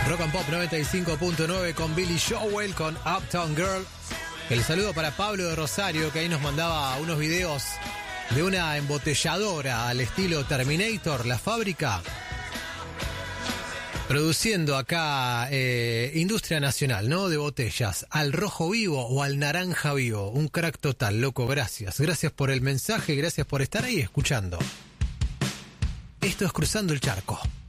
Rock and Pop 95.9 con Billy Joel, con Uptown Girl. El saludo para Pablo de Rosario, que ahí nos mandaba unos videos de una embotelladora al estilo Terminator, la fábrica, produciendo acá industria nacional, ¿no? De botellas, al rojo vivo o al naranja vivo. Un crack total, loco, gracias. Gracias por el mensaje, gracias por estar ahí escuchando. Esto es Cruzando el Charco.